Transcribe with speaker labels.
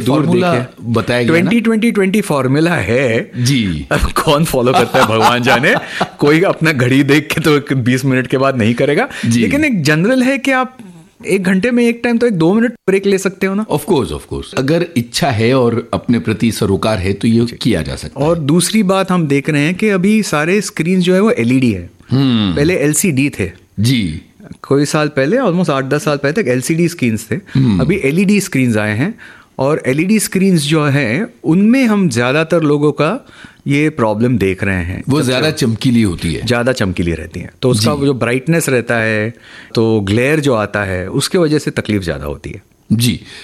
Speaker 1: दूर देखें,
Speaker 2: बताया गया
Speaker 1: 20-20-20 फॉर्मूला है
Speaker 2: जी।
Speaker 1: अब कौन फॉलो करता है भगवान जाने। कोई अपना घड़ी देख के तो 20 मिनट के बाद नहीं करेगा, लेकिन एक जनरल है कि आप 1 घंटे में एक टाइम तो 2 मिनट ब्रेक ले सकते हो ना।
Speaker 2: ऑफ कोर्स अगर इच्छा है और अपने प्रति सरोकार है तो ये किया जा सकता है।
Speaker 1: और दूसरी बात हम देख रहे हैं कि अभी सारे स्क्रीन जो है वो LED है। पहले LCD थे
Speaker 2: जी,
Speaker 1: कोई साल पहले, ऑलमोस्ट 8-10 साल पहले तक LCD स्क्रीन्स थे। अभी LED स्क्रीन्स आए हैं, और LED स्क्रीन्स जो हैं उनमें हम ज़्यादातर लोगों का ये प्रॉब्लम देख रहे हैं।
Speaker 2: वो ज़्यादा चमकीली होती है,
Speaker 1: ज़्यादा चमकीली रहती हैं, तो उसका जो ब्राइटनेस रहता है, तो ग्लेयर जो आता है, उसके वजह से तकलीफ ज़्यादा होती है।
Speaker 2: जी।